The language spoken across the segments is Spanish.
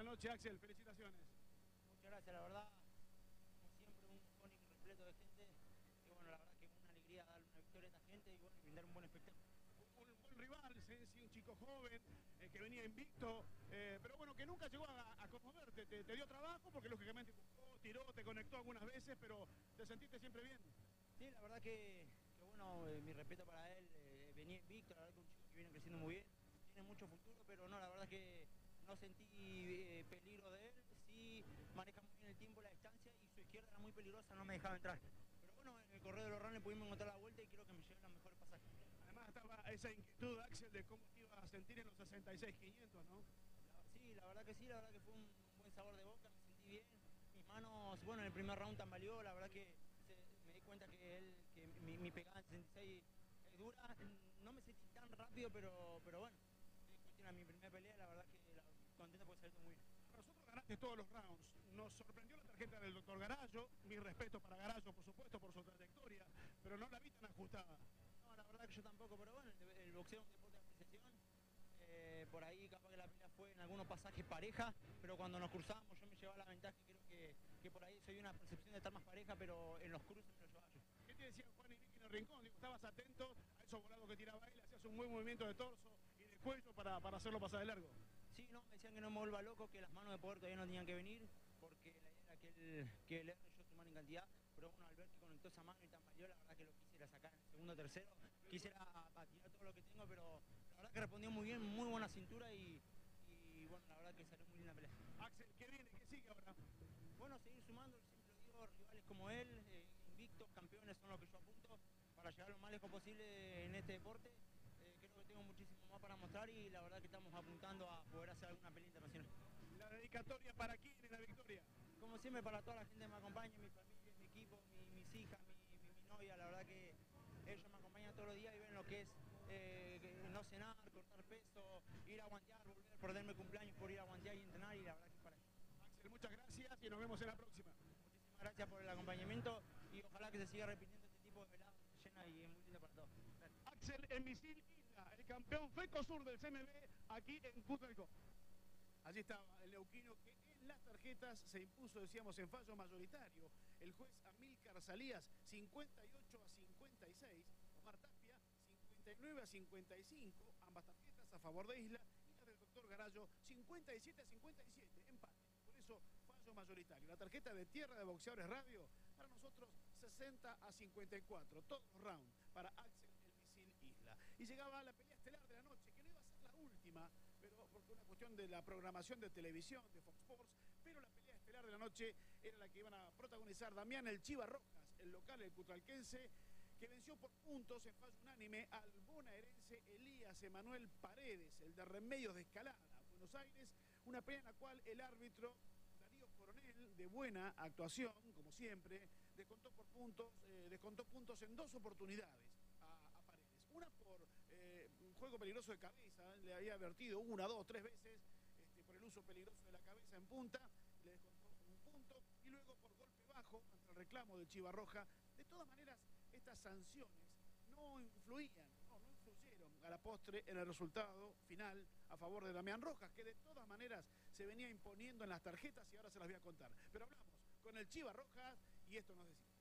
la noche, Axel, felicitaciones. Muchas gracias, la verdad, como siempre, un cónico repleto de gente. Y bueno, la verdad que una alegría darle una victoria a esta gente y bueno, brindar un buen espectáculo. Un buen rival, sí, un chico joven, que venía invicto, pero bueno, que nunca llegó a conmoverte. Te dio trabajo porque lógicamente buscó, tiró, te conectó algunas veces, pero te sentiste siempre bien. Sí, la verdad que bueno, mi respeto para él, venía invicto, la verdad que un chico que viene creciendo muy bien, tiene mucho futuro, pero no, la verdad que no sentí peligro de él, sí maneja muy bien el tiempo, la distancia y su izquierda era muy peligrosa, no me dejaba entrar. Pero bueno, en el correo de los runners pudimos encontrar la vuelta y creo que me llevé los mejores pasajes. Además estaba esa inquietud, Axel, de cómo te ibas a sentir en los 66.500, ¿no? Sí, la verdad que sí, la verdad que fue un buen sabor de boca, me sentí bien. Mis manos, bueno, en el primer round tambaleó, la verdad que me di cuenta que mi pegada en 66 es dura. No me sentí tan rápido, pero bueno, cuestión mi primera pelea, la verdad que contento porque salió muy bien. Nosotros ganaste todos los rounds. Nos sorprendió la tarjeta del doctor Garallo. Mi respeto para Garallo, por supuesto, por su trayectoria, pero no la vi tan ajustada. No, la verdad que yo tampoco, pero bueno, el boxeo es un deporte de apreciación. Por ahí capaz que la pelea fue en algunos pasajes pareja, pero cuando nos cruzamos yo me llevaba la ventaja y creo que por ahí soy una percepción de estar más pareja, pero en los cruces me lo llevaba yo. ¿Qué te decía Juan y Vicky en el rincón? Digo, estabas atento a esos volados que tiraba él, hacías un buen movimiento de torso y de cuello para hacerlo pasar de largo. Sí, no, me decían que no me vuelva loco, que las manos de poder todavía no tenían que venir, porque la idea era que el R yo sumara en cantidad, pero bueno, al ver que conectó esa mano y tambaleó, la verdad que lo quisiera sacar en el segundo o tercero, quisiera tirar todo lo que tengo, pero la verdad que respondió muy bien, muy buena cintura y bueno, la verdad que salió muy linda pelea. Axel, ¿qué viene? ¿Qué sigue ahora? Bueno, seguir sumando, siempre lo digo, rivales como él, invictos, campeones son los que yo apunto para llegar lo más lejos posible en este deporte. Creo que tengo muchísimo más para mostrar y la verdad que estamos apuntando a poder hacer alguna pelea internacional. La dedicatoria para quién en la victoria. Como siempre, para toda la gente que me acompaña, mi familia, mi equipo, mis hijas, mi novia, la verdad que ellos me acompañan todos los días y ven lo que es no cenar, cortar peso, ir a guantear, volver a perderme cumpleaños por ir a guantear y entrenar y la verdad que es para ellos. Axel, muchas gracias y nos vemos en la próxima. Muchísimas gracias por el acompañamiento y ojalá que se siga repitiendo este tipo de veladas llenas y muy lindo para todos. Gracias. Axel, el misil Isla, el campeón FECOSUR del CMB aquí en Cusco. Allí estaba el neuquino que en las tarjetas se impuso, decíamos, en fallo mayoritario. El juez Amílcar Salías, 58-56. Omar Tapia, 59-55. Ambas tarjetas a favor de Isla. Y la del doctor Garallo, 57-57. Empate. Por eso, fallo mayoritario. La tarjeta de Tierra de Boxeadores Radio, para nosotros, 60-54. Todos los rounds para Axel Isla. Y llegaba la pelea estelar de la noche, que no iba a ser la última, pero porque una cuestión de la programación de televisión, de Fox Sports, pero la pelea estelar de la noche era la que iban a protagonizar Damián El Chiva Rojas, el local, el cutralquense, que venció por puntos en fallo unánime al bonaerense Elías Emanuel Paredes, el de Remedios de Escalada, Buenos Aires, una pelea en la cual el árbitro Darío Coronel, de buena actuación, como siempre, descontó puntos en dos oportunidades a Paredes. Una por un juego peligroso de cabeza, le había advertido 1, 2, 3 veces por el uso peligroso de la cabeza en punta, le descontó un punto, y luego por golpe bajo, ante el reclamo del Chiva Roja. De todas maneras, estas sanciones no influyeron a la postre en el resultado final a favor de Damián Rojas, que de todas maneras se venía imponiendo en las tarjetas y ahora se las voy a contar. Pero hablamos con el Chiva Rojas y esto nos decía.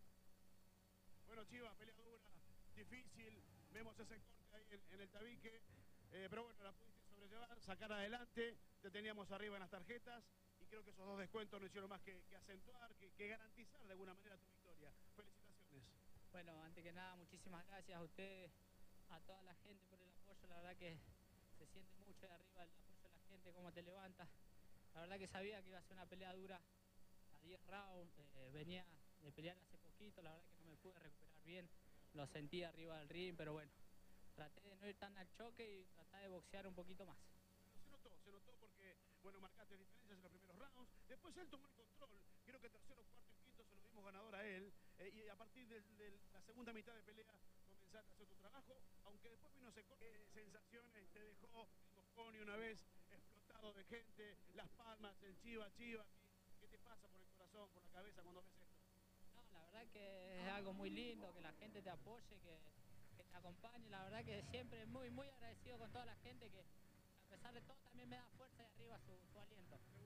Bueno, Chiva, pelea dura, difícil, vemos ese corte ahí en el tabique, pero bueno, la pudiste sobrellevar, sacar adelante, te teníamos arriba en las tarjetas y creo que esos dos descuentos no hicieron más que acentuar, que garantizar de alguna manera tu victoria. Felicitaciones. Bueno, antes que nada, muchísimas gracias a ustedes, a toda la gente por el apoyo. La verdad que se siente mucho de arriba el apoyo de la gente, cómo te levanta. La verdad que sabía que iba a ser una pelea dura a 10 rounds. Venía de pelear hace poquito, la verdad que no me pude recuperar bien. Lo sentí arriba del ring, pero bueno, traté de no ir tan al choque y tratar de boxear un poquito más. Se notó porque, bueno, marcaste diferencias en los primeros rounds. Después él tomó el control. Creo que tercero, cuarto y quinto se lo dimos ganador a él. Y a partir de la segunda mitad de pelea comenzaste a hacer tu trabajo. Aunque después vino sensaciones, te dejó el Mosconi una vez explotado de gente, las palmas, el Chiva. ¿Qué te pasa por el corazón, por la cabeza cuando ves esto? No, la verdad que es algo muy lindo, que la gente te apoye, que te acompañe. La verdad que siempre muy agradecido con toda la gente que a pesar de todo también me da fuerza de arriba su aliento.